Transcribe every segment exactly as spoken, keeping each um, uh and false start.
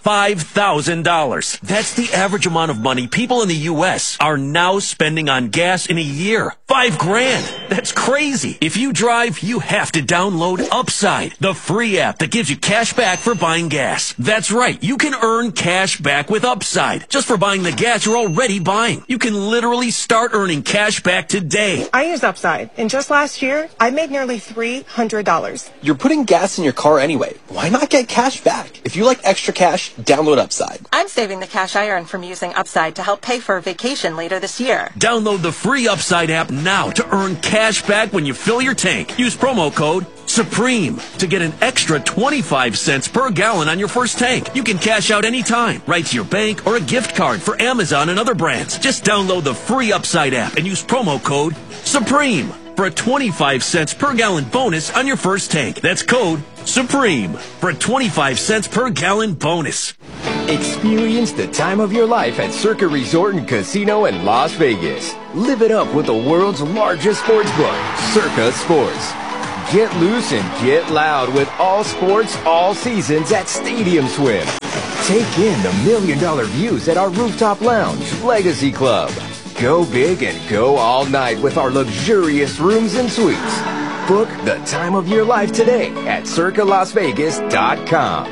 five thousand dollars. That's the average amount of money people in the U S are now spending on gas in a year. Five grand. That's crazy. If you drive, you have to download Upside, the free app that gives you cash back for buying gas. That's right. You can earn cash back with Upside just for buying the gas you're already buying. You can literally start earning cash back today. I use Upside, and just last year, I made nearly three hundred dollars. You're putting gas in your car anyway. Why not get cash back? If you like extra cash, download Upside. I'm saving the cash I earn from using Upside to help pay for a vacation later this year. Download the free Upside app now to earn cash back when you fill your tank. Use promo code Supreme to get an extra twenty-five cents per gallon on your first tank. You can cash out anytime, right to your bank or a gift card for Amazon and other brands. Just download the free Upside app and use promo code Supreme for a twenty-five cents per gallon bonus on your first tank. That's code Supreme for a twenty-five cents per gallon bonus. Experience the time of your life at Circa Resort and Casino in Las Vegas. Live it up with the world's largest sports book, Circa Sports. Get loose and get loud with all sports, all seasons at Stadium Swim. Take in the million dollar views at our rooftop lounge, Legacy Club. Go big and go all night with our luxurious rooms and suites. Book the time of your life today at circa las vegas dot com.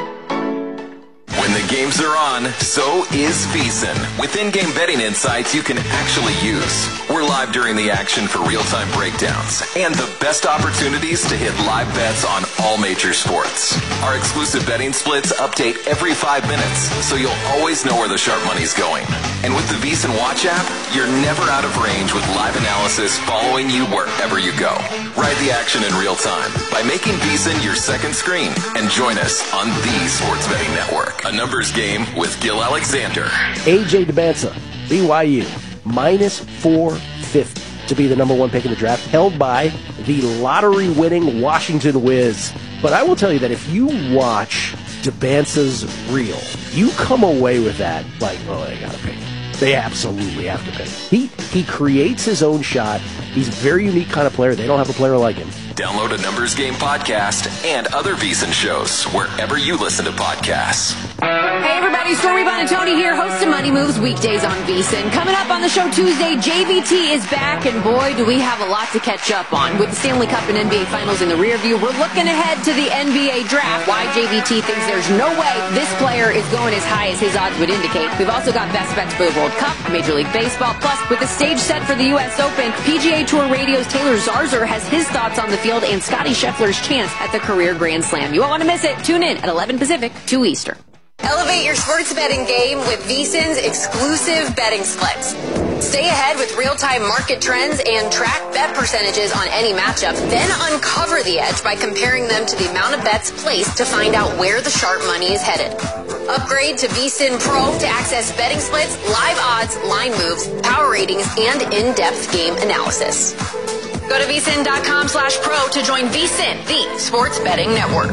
When the games are on, so is VEASAN. With in-game betting insights you can actually use. We're live during the action for real-time breakdowns and the best opportunities to hit live bets on all major sports. Our exclusive betting splits update every five minutes, so you'll always know where the sharp money's going. And with the VEASAN Watch app, you're never out of range with live analysis following you wherever you go. Ride the action in real time by making VEASAN your second screen and join us on the Sports Betting Network. A numbers game with Gil Alexander. A J DeBanza, B Y U, minus four fifty to be the number one pick in the draft, held by the lottery-winning Washington Wiz. But I will tell you that if you watch DeBanza's reel, you come away with that like, oh, they got to pick him. They absolutely have to pick him. He, he creates his own shot. He's a very unique kind of player. They don't have a player like him. Download a Numbers Game podcast and other VEASAN shows wherever you listen to podcasts. Hey everybody, Stormy Buonantony here, host of Money Moves weekdays on VEASAN. Coming up on the show Tuesday, J V T is back, and boy, do we have a lot to catch up on. With the Stanley Cup and N B A Finals in the rear view, we're looking ahead to the N B A Draft. Why J V T thinks there's no way this player is going as high as his odds would indicate. We've also got best bets for the World Cup, Major League Baseball, plus with the stage set for the U S Open, P G A Tour Radio's Taylor Zarzour has his thoughts on the field and Scotty Scheffler's chance at the career Grand Slam. You won't want to miss it. Tune in at eleven Pacific, two Eastern. Elevate your sports betting game with VEASAN's exclusive betting splits. Stay ahead with real-time market trends and track bet percentages on any matchup, then uncover the edge by comparing them to the amount of bets placed to find out where the sharp money is headed. Upgrade to VEASAN Pro to access betting splits, live odds, line moves, power ratings, and in-depth game analysis. Go to VEASAN.com slash pro to join VEASAN, the sports betting network.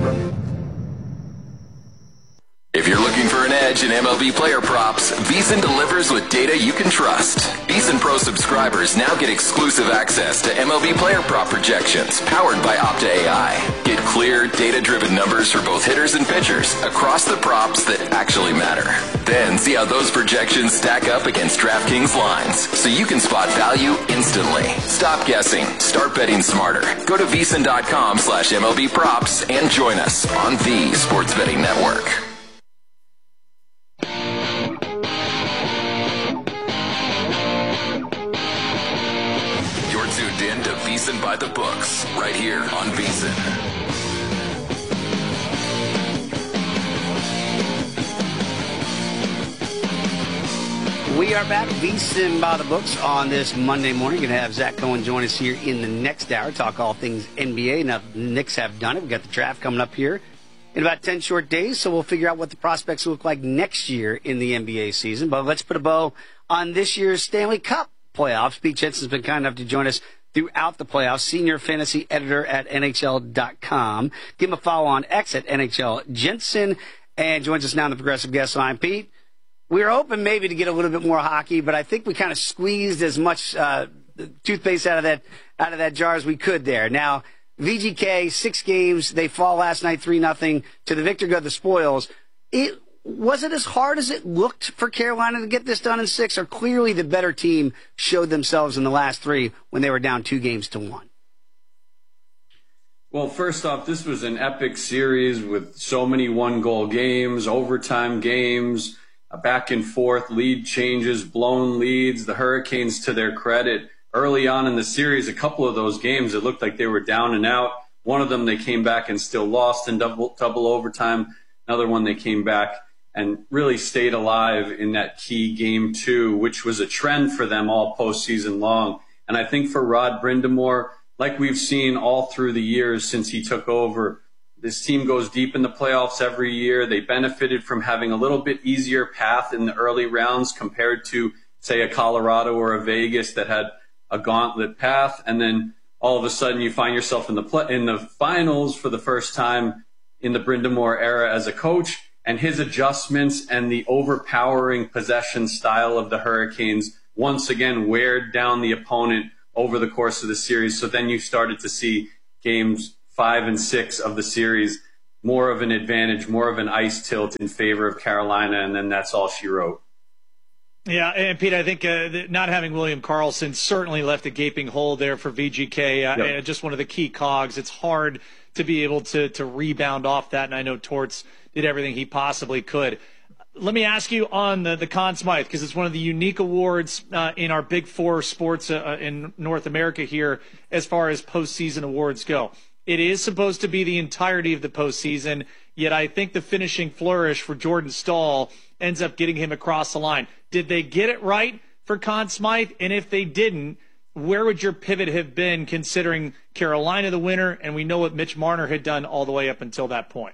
If you're looking for an edge in M L B player props, VEASAN delivers with data you can trust. VEASAN Pro subscribers now get exclusive access to M L B player prop projections powered by Opta A I. Get clear, data-driven numbers for both hitters and pitchers across the props that actually matter. Then see how those projections stack up against DraftKings lines so you can spot value instantly. Stop guessing. Start betting smarter. Go to VEASAN.com slash MLB props and join us on the Sports Betting Network. VEASAN by the books, right here on VEASAN. We are back, VEASAN by the books, on this Monday morning. Going to have Zach Cohen join us here in the next hour, talk all things N B A. Now, the Knicks have done it. We've got the draft coming up here in about ten short days, so we'll figure out what the prospects look like next year in the N B A season. But let's put a bow on this year's Stanley Cup playoffs. Pete Jensen's been kind enough to join us throughout the playoffs, senior fantasy editor at N H L dot com. Give him a follow on X at N H L Jensen, and joins us now on the Progressive Guest Line. Pete, we were hoping maybe to get a little bit more hockey, but I think we kind of squeezed as much uh, toothpaste out of that out of that jar as we could there. Now, V G K, six games, they fall last night three nothing to the victor go the spoils. it was it as hard as it looked for Carolina to get this done in six, or clearly the better team showed themselves in the last three when they were down two games to one? Well, first off, this was an epic series with so many one-goal games, overtime games, back and forth, lead changes, blown leads. The Hurricanes, to their credit, early on in the series, a couple of those games, it looked like they were down and out. One of them they came back and still lost in double, double overtime. Another one they came back and really stayed alive in that key game two, which was a trend for them all postseason long. And I think for Rod Brind'Amour, like we've seen all through the years since he took over, this team goes deep in the playoffs every year. They benefited from having a little bit easier path in the early rounds compared to, say, a Colorado or a Vegas that had a gauntlet path. And then all of a sudden you find yourself in the play- in the finals for the first time in the Brind'Amour era as a coach, and his adjustments and the overpowering possession style of the Hurricanes once again weared down the opponent over the course of the series. So then you started to see games five and six of the series more of an advantage, more of an ice tilt in favor of Carolina, and then that's all she wrote. Yeah, and Pete, I think uh, not having William Karlsson certainly left a gaping hole there for V G K. Uh, yep. Just one of the key cogs. It's hard to be able to to rebound off that, and I know Torts did everything he possibly could. Let me ask you on the, the Conn Smythe, because it's one of the unique awards uh, in our Big Four sports uh, in North America here as far as postseason awards go. It is supposed to be the entirety of the postseason, yet I think the finishing flourish for Jordan Staal ends up getting him across the line. Did they get it right for Conn Smythe? And if they didn't, where would your pivot have been, considering Carolina the winner, and we know what Mitch Marner had done all the way up until that point?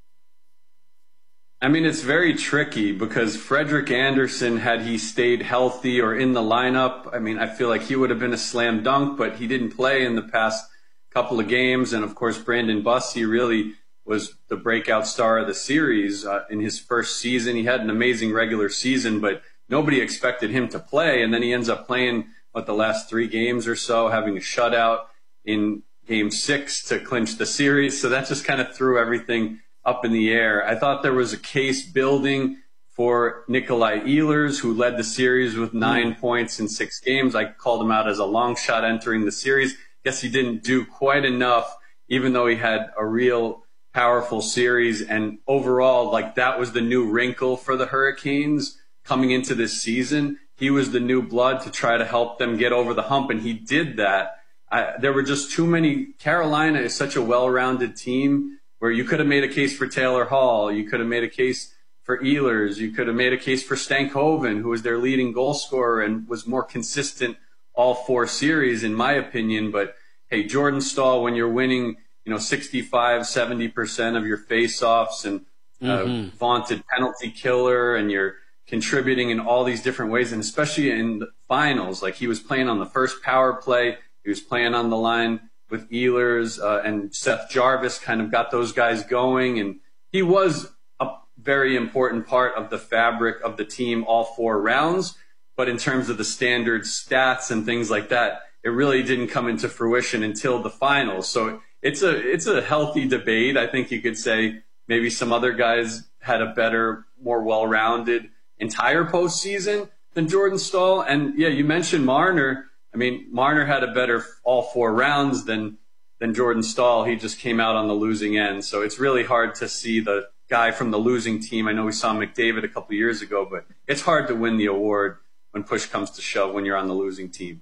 I mean, it's very tricky because Frederik Andersen, had he stayed healthy or in the lineup, I mean, I feel like he would have been a slam dunk, but he didn't play in the past couple of games. And, of course, Brandon Bussi really was the breakout star of the series uh, in his first season. He had an amazing regular season, but nobody expected him to play. And then he ends up playing, what, the last three games or so, having a shutout in game six to clinch the series. So that just kind of threw everything up in the air. I thought there was a case building for Nikolai Ehlers, who led the series with nine mm. points in six games. I called him out as a long shot entering the series. Guess he didn't do quite enough, even though he had a real powerful series. And overall, like, that was the new wrinkle for the Hurricanes coming into this season. He was the new blood to try to help them get over the hump, and he did that. I, there were just too many. Carolina is such a well-rounded team where you could have made a case for Taylor Hall, you could have made a case for Ehlers, you could have made a case for Stankoven, who was their leading goal scorer and was more consistent all four series, in my opinion. But hey, Jordan Staal, when you're winning, you know, sixty-five, seventy percent of your face-offs and uh, mm-hmm. vaunted penalty killer, and you're contributing in all these different ways, and especially in the finals, like he was playing on the first power play, he was playing on the line with Ehlers, uh, and Seth Jarvis kind of got those guys going. And he was a very important part of the fabric of the team all four rounds. But in terms of the standard stats and things like that, it really didn't come into fruition until the finals. So it's a, it's a healthy debate. I think you could say maybe some other guys had a better, more well-rounded entire postseason than Jordan Staal. And yeah, you mentioned Marner. I mean, Marner had a better all four rounds than than Jordan Staal. He just came out on the losing end. So it's really hard to see the guy from the losing team. I know we saw McDavid a couple of years ago, but it's hard to win the award when push comes to shove when you're on the losing team.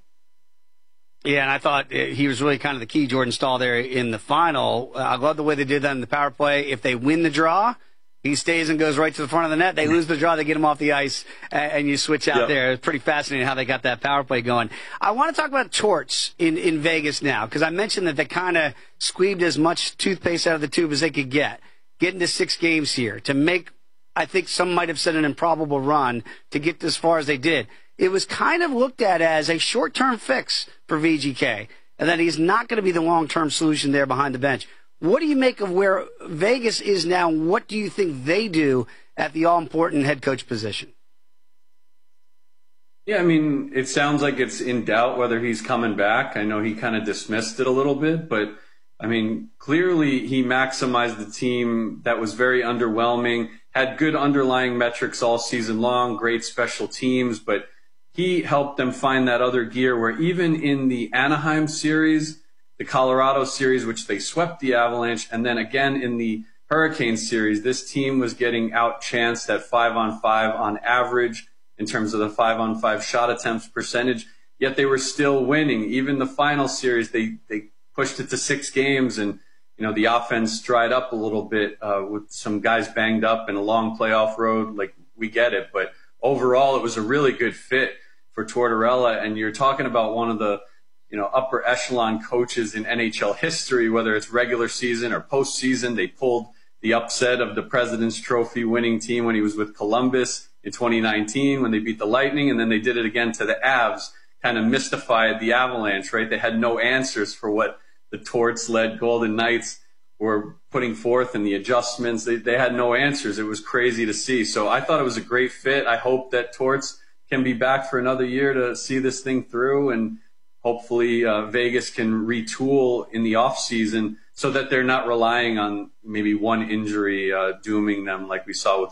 Yeah, and I thought he was really kind of the key, Jordan Staal, there in the final. I love the way they did that in the power play. If they win the draw, he stays and goes right to the front of the net. They lose the draw, they get him off the ice, and you switch out yep. there. It's pretty fascinating how they got that power play going. I want to talk about Torts in, in Vegas now, because I mentioned that they kind of squeezed as much toothpaste out of the tube as they could get, getting to six games here to make, I think some might have said, an improbable run to get as far as they did. It was kind of looked at as a short-term fix for V G K, and that he's not going to be the long-term solution there behind the bench. What do you make of where Vegas is now? What do you think they do at the all-important head coach position? Yeah, I mean, it sounds like it's in doubt whether he's coming back. I know he kind of dismissed it a little bit, but I mean, clearly he maximized the team that was very underwhelming, had good underlying metrics all season long, great special teams, but he helped them find that other gear where even in the Anaheim series, the Colorado series, which they swept the Avalanche, and then again in the Hurricane series, this team was getting outchanced at five on five on average in terms of the five on five shot attempts percentage, yet they were still winning. Even the final series, they, they pushed it to six games, and you know the offense dried up a little bit uh, with some guys banged up and a long playoff road. Like, we get it, but overall it was a really good fit for Tortorella. And you're talking about one of the you know upper echelon coaches in N H L history, whether it's regular season or postseason. They pulled the upset of the President's Trophy winning team when he was with Columbus in twenty nineteen when they beat the Lightning, and then they did it again to the Avs. Kind of mystified the Avalanche, right? They had no answers for what the Torts-led Golden Knights were putting forth and the adjustments. They, they had no answers. It was crazy to see. So I thought it was a great fit. I hope that Torts can be back for another year to see this thing through, and hopefully uh, Vegas can retool in the offseason so that they're not relying on maybe one injury uh, dooming them like we saw with